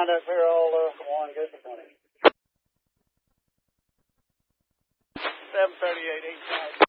Round up here, all 1, good for 20. 738, 8,000.